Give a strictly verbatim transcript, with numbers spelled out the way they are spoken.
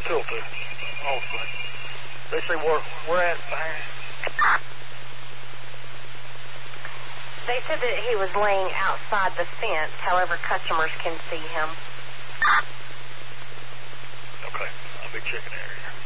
Two oh two. Oh, good. They say where, where at behind? They said that he was laying outside the fence. However, customers can see him. Okay. I'll be checking the area.